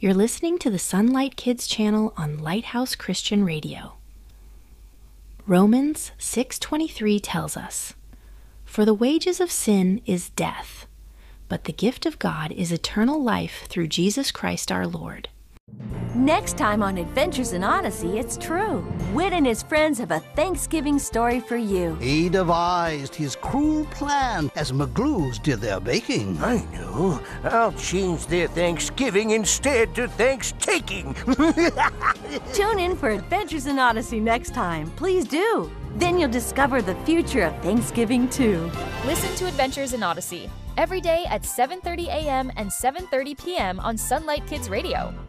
You're listening to the Sunlight Kids channel on Lighthouse Christian Radio. Romans 6:23 tells us, "For the wages of sin is death, but the gift of God is eternal life through Jesus Christ our Lord." Next time on Adventures in Odyssey, it's true. Whit and his friends have a Thanksgiving story for you. He devised his cruel plan as McGlues did their baking. I know. I'll change their Thanksgiving instead to Thanks-taking. Tune in for Adventures in Odyssey next time. Please do. Then you'll discover the future of Thanksgiving too. Listen to Adventures in Odyssey every day at 7:30 a.m. and 7:30 p.m. on Sunlight Kids Radio.